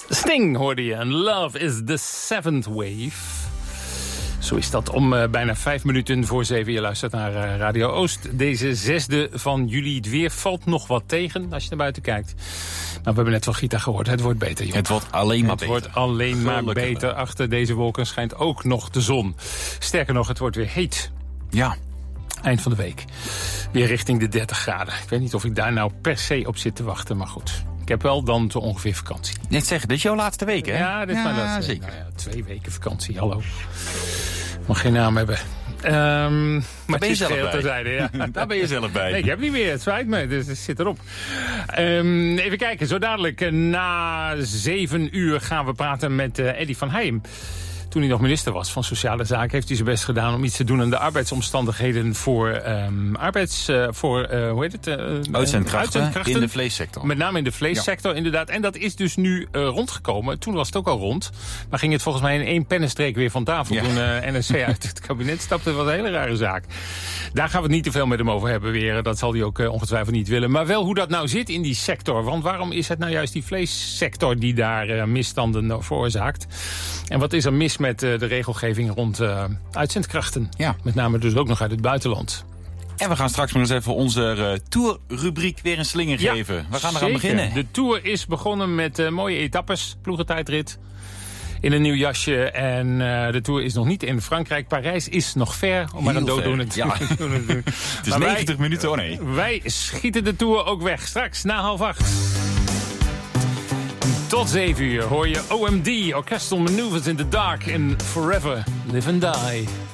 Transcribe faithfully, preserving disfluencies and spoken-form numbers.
Sting hoorde je en Love is the Seventh Wave. Zo is dat om uh, bijna vijf minuten voor zeven. Je luistert naar uh, Radio Oost. Deze zesde van juli. Het weer valt nog wat tegen als je naar buiten kijkt. Maar we hebben net van Gita gehoord. Het wordt beter, jongen. Het wordt alleen maar het beter. Het wordt alleen maar Gelukkig. beter. Achter deze wolken schijnt ook nog de zon. Sterker nog, het wordt weer heet. Ja. Eind van de week. Weer richting de dertig graden. Ik weet niet of ik daar nou per se op zit te wachten, maar goed. Ik heb wel dan zo ongeveer vakantie. Net zeggen, dit is jouw laatste week, hè? Ja, dit is ja, mijn laatste zeker. week. Nou ja, twee weken vakantie, hallo. Mag geen naam hebben. Um, maar daar ben je zelf bij. Terzijde, ja. Daar ben je zelf bij. Nee, ik heb niet meer. Het spijt me. Dus het zit erop. Um, even kijken. Zo dadelijk na zeven uur gaan we praten met uh, Eddy van Heijem. Toen hij nog minister was van Sociale Zaken, heeft hij zijn best gedaan om iets te doen aan de arbeidsomstandigheden voor um, arbeids, uh, voor uh, hoe heet het? Uh, uitzendkrachten, uitzendkrachten in de vleessector. Met name in de vleessector, ja. inderdaad. En dat is dus nu uh, rondgekomen. Toen was het ook al rond. Maar ging het volgens mij in één pennenstreek weer van tafel. Ja. Toen uh, N S C uit het kabinet stapte. Dat was een hele rare zaak. Daar gaan we het niet te veel met hem over hebben weer. Dat zal hij ook uh, ongetwijfeld niet willen. Maar wel hoe dat nou zit in die sector. Want waarom is het nou juist die vleessector die daar uh, misstanden veroorzaakt? En wat is er mis met uh, de regelgeving rond uh, uitzendkrachten? Ja. Met name dus ook nog uit het buitenland. En we gaan straks maar eens even onze uh, tourrubriek weer een slinger ja, geven. We gaan zeker. eraan beginnen. De tour is begonnen met uh, mooie etappes, ploegentijdrit. In een nieuw jasje. En uh, de tour is nog niet in Frankrijk. Parijs is nog ver. Om maar een dooddoener te ja. doen. Het is maar negentig wij, minuten, oh nee. Wij schieten de tour ook weg. Straks na half acht. Tot zeven uur hoor je O M D, Orchestral Maneuvers in the Dark in Forever Live and Die.